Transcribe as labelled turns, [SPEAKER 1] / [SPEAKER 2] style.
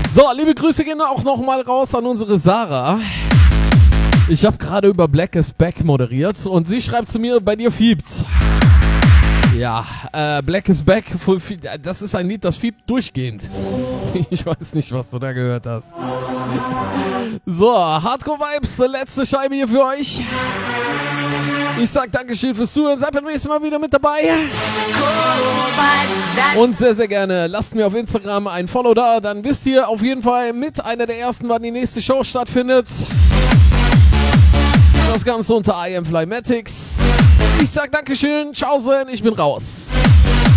[SPEAKER 1] So, liebe Grüße gehen auch nochmal raus an unsere Sarah. Ich habe gerade über Black is Back moderiert und sie schreibt zu mir, bei dir fiebt's. Ja, Black is Back, das ist ein Lied, das fiebt durchgehend. Ich weiß nicht, was du da gehört hast. So, Hardcore Vibes, letzte Scheibe hier für euch. Ich sag Dankeschön fürs Zuhören, seid beim nächsten Mal wieder mit dabei. Und sehr, sehr gerne lasst mir auf Instagram ein Follow da, dann wisst ihr auf jeden Fall mit einer der ersten, wann die nächste Show stattfindet. Das Ganze unter I Am Flymatics. Ich sag Dankeschön, ciao, ich bin raus.